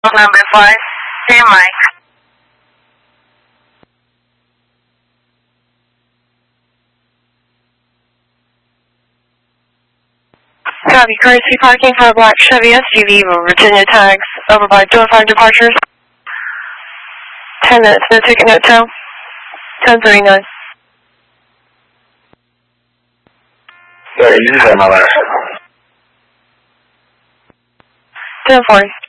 Number 5, Sir Mike. Copy, courtesy parking for a black Chevy SUV over Virginia tags, over by 205 departures. 10 minutes, no ticket, no tow. 10:39. Sorry, you just had my last. 10:40.